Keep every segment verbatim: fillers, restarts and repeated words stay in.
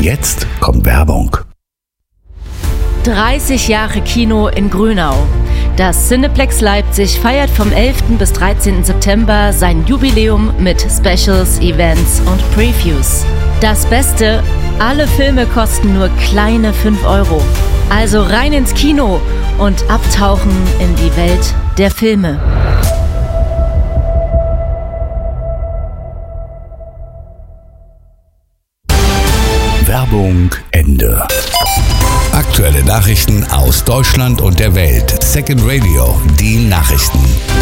jetzt kommt Werbung. dreißig Jahre Kino in Grünau. Das Cineplex Leipzig feiert vom elften bis dreizehnten September sein Jubiläum mit Specials, Events und Previews. Das Beste, alle Filme kosten nur kleine fünf Euro. Also rein ins Kino und abtauchen in die Welt der Filme. Werbung Ende. Aktuelle Nachrichten aus Deutschland und der Welt. Second Radio, die Nachrichten.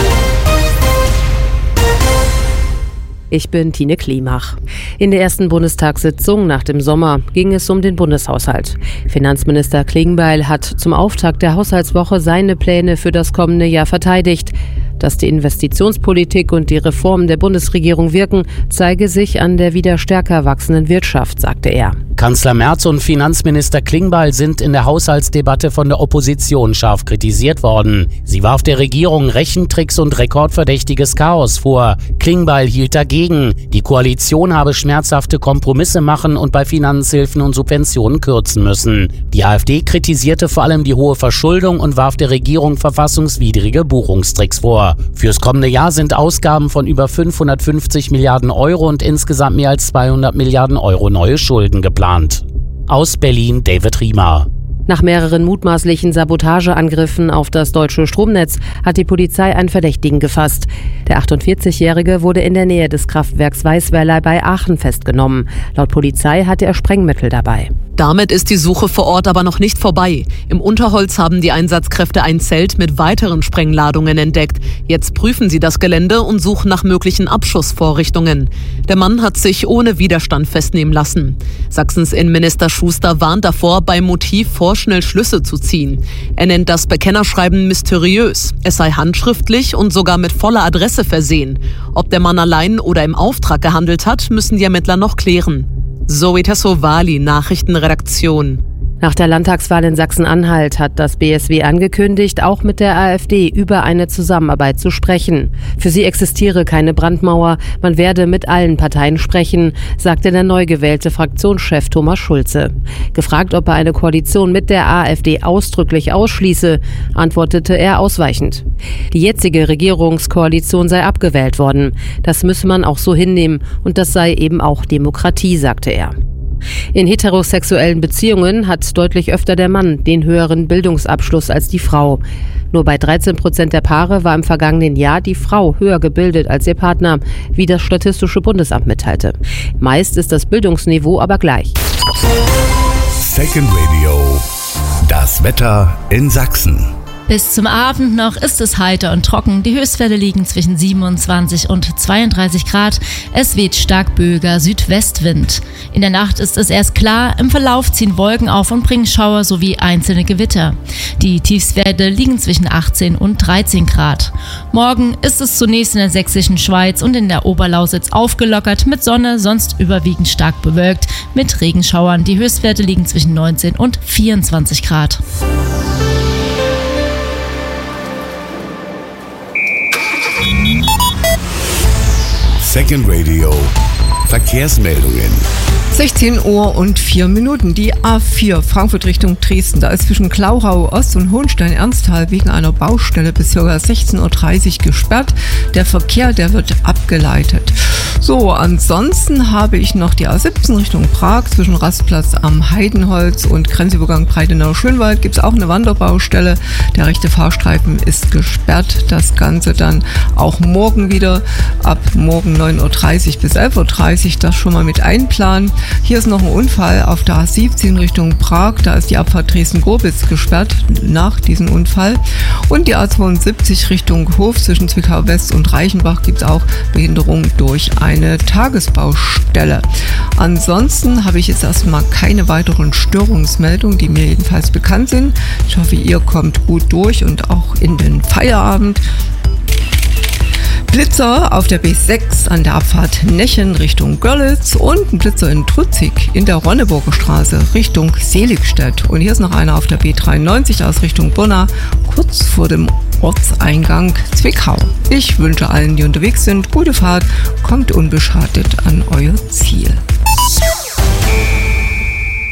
Ich bin Tine Klimach. In der ersten Bundestagssitzung nach dem Sommer ging es um den Bundeshaushalt. Finanzminister Klingbeil hat zum Auftakt der Haushaltswoche seine Pläne für das kommende Jahr verteidigt. Dass die Investitionspolitik und die Reformen der Bundesregierung wirken, zeige sich an der wieder stärker wachsenden Wirtschaft, sagte er. Kanzler Merz und Finanzminister Klingbeil sind in der Haushaltsdebatte von der Opposition scharf kritisiert worden. Sie warf der Regierung Rechentricks und rekordverdächtiges Chaos vor. Klingbeil hielt dagegen. Die Koalition habe schmerzhafte Kompromisse machen und bei Finanzhilfen und Subventionen kürzen müssen. Die AfD kritisierte vor allem die hohe Verschuldung und warf der Regierung verfassungswidrige Buchungstricks vor. Fürs kommende Jahr sind Ausgaben von über fünfhundertfünfzig Milliarden Euro und insgesamt mehr als zweihundert Milliarden Euro neue Schulden geplant. Aus Berlin David Riemer. Nach mehreren mutmaßlichen Sabotageangriffen auf das deutsche Stromnetz hat die Polizei einen Verdächtigen gefasst. Der achtundvierzigjährige wurde in der Nähe des Kraftwerks Weißweiler bei Aachen festgenommen. Laut Polizei hatte er Sprengmittel dabei. Damit ist die Suche vor Ort aber noch nicht vorbei. Im Unterholz haben die Einsatzkräfte ein Zelt mit weiteren Sprengladungen entdeckt. Jetzt prüfen sie das Gelände und suchen nach möglichen Abschussvorrichtungen. Der Mann hat sich ohne Widerstand festnehmen lassen. Sachsens Innenminister Schuster warnt davor, beim Motiv vorschnell Schlüsse zu ziehen. Er nennt das Bekennerschreiben mysteriös. Es sei handschriftlich und sogar mit voller Adresse versehen. Ob der Mann allein oder im Auftrag gehandelt hat, müssen die Ermittler noch klären. Zoe Tassovali, Nachrichtenredaktion. Nach der Landtagswahl in Sachsen-Anhalt hat das B S W angekündigt, auch mit der AfD über eine Zusammenarbeit zu sprechen. Für sie existiere keine Brandmauer, man werde mit allen Parteien sprechen, sagte der neu gewählte Fraktionschef Thomas Schulze. Gefragt, ob er eine Koalition mit der AfD ausdrücklich ausschließe, antwortete er ausweichend. Die jetzige Regierungskoalition sei abgewählt worden. Das müsse man auch so hinnehmen und das sei eben auch Demokratie, sagte er. In heterosexuellen Beziehungen hat deutlich öfter der Mann den höheren Bildungsabschluss als die Frau. Nur bei dreizehn Prozent der Paare war im vergangenen Jahr die Frau höher gebildet als ihr Partner, wie das Statistische Bundesamt mitteilte. Meist ist das Bildungsniveau aber gleich. Second Radio, das Wetter in Sachsen. Bis zum Abend noch ist es heiter und trocken. Die Höchstwerte liegen zwischen siebenundzwanzig und zweiunddreißig Grad. Es weht stark böiger Südwestwind. In der Nacht ist es erst klar. Im Verlauf ziehen Wolken auf und bringen Schauer sowie einzelne Gewitter. Die Tiefstwerte liegen zwischen achtzehn und dreizehn Grad. Morgen ist es zunächst in der sächsischen Schweiz und in der Oberlausitz aufgelockert mit Sonne, sonst überwiegend stark bewölkt mit Regenschauern. Die Höchstwerte liegen zwischen neunzehn und vierundzwanzig Grad. Second Radio, Verkehrsmeldungen. sechzehn Uhr und vier Minuten. Die A vier Frankfurt Richtung Dresden. Da ist zwischen Klauchau Ost und Hohenstein-Ernsthal wegen einer Baustelle bis ca. sechzehn Uhr dreißig gesperrt. Der Verkehr, der wird abgeleitet. So, ansonsten habe ich noch die A siebzehn Richtung Prag zwischen Rastplatz am Heidenholz und Grenzübergang Breitenau-Schönwald gibt es auch eine Wanderbaustelle. Der rechte Fahrstreifen ist gesperrt. Das Ganze dann auch morgen wieder ab morgen neun Uhr dreißig bis elf Uhr dreißig. Das schon mal mit einplanen. Hier ist noch ein Unfall auf der A siebzehn Richtung Prag. Da ist die Abfahrt Dresden-Gorbitz gesperrt nach diesem Unfall. Und die A zweiundsiebzig Richtung Hof zwischen Zwickau West und Reichenbach gibt es auch Behinderung durch eine Tagesbaustelle. Ansonsten habe ich jetzt erstmal keine weiteren Störungsmeldungen, die mir jedenfalls bekannt sind. Ich hoffe, ihr kommt gut durch und auch in den Feierabend. Blitzer auf der B sechs an der Abfahrt Nechen Richtung Görlitz und ein Blitzer in Trutzig in der Ronneburger Straße Richtung Seligstedt. Und hier ist noch einer auf der B dreiundneunzig aus Richtung Bonna, kurz vor dem Ortseingang Zwickau. Ich wünsche allen, die unterwegs sind, gute Fahrt, kommt unbeschadet an euer Ziel. Second Radio, Verkehrsmeldungen. sechzehn Uhr und vier Minuten. Die A vier Frankfurt Richtung Dresden. Da ist zwischen Klauchau Ost und Hohenstein-Ernsthal wegen einer Baustelle bis ca. sechzehn Uhr dreißig gesperrt. Der Verkehr, der wird abgeleitet. So, ansonsten habe ich jetzt noch die A siebzehn Richtung Prag zwischen Rastplatz am Heidenholz und Grenzübergang Breitenau-Schönwald gibt es auch eine Wanderbaustelle. Der rechte Fahrstreifen ist gesperrt. Die Tiefstwerte liegen zwischen achtzehn und dreizehn Grad. Morgen ist es zunächst in der sächsischen Schweiz und in der Oberlausitz aufgelockert mit Sonne, sonst überwiegend stark bewölkt mit Regenschauern. Die Höchstwerte liegen zwischen neunzehn und vierundzwanzig Grad.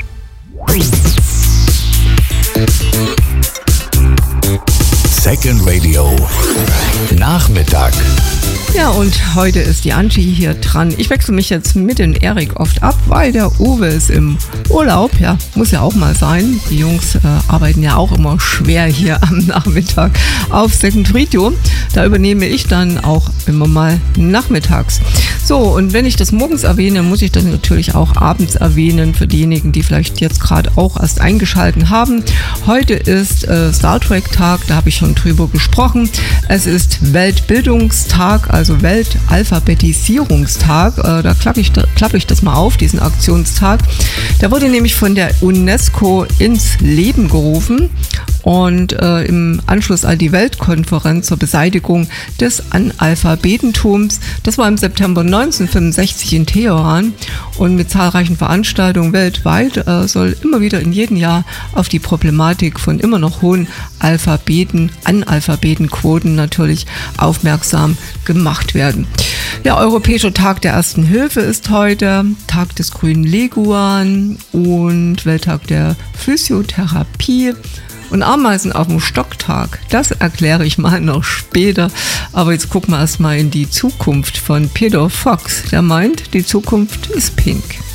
Ja, und heute ist die Angie hier dran. Ich wechsle mich jetzt mit dem Erik oft ab, weil der Uwe ist im Urlaub. Ja, muss ja auch mal sein. Die Jungs äh, arbeiten ja auch immer schwer hier am Nachmittag auf Second Radio. Da übernehme ich dann auch immer mal nachmittags. So, und wenn ich das morgens erwähne, muss ich das natürlich auch abends erwähnen für diejenigen, die vielleicht jetzt gerade auch erst eingeschaltet haben. Heute ist äh, Star Trek Tag, da habe ich schon drüber gesprochen. Es ist Weltbildungstag, also Weltalphabetisierungstag. Äh, da klappe ich, da, klappe ich das mal auf, diesen Aktionstag. Der wurde nämlich von der UNESCO ins Leben gerufen und äh, im Anschluss an die Weltkonferenz zur Beseitigung des Analphabetentums. Das war im September neunzehnhundertfünfundsechzig in Teheran und mit zahlreichen Veranstaltungen weltweit äh, soll immer wieder in jedem Jahr auf die Problematik von immer noch hohen Alphabeten, Analphabetenquoten natürlich aufmerksam gemacht werden. Der Europäische Tag der Ersten Hilfe ist heute, Tag des grünen Leguan und Welttag der Physiotherapie. Und Ameisen auf dem Stocktag, das erkläre ich mal noch später. Aber jetzt gucken wir erstmal in die Zukunft von Peter Fox. Der meint, die Zukunft ist pink.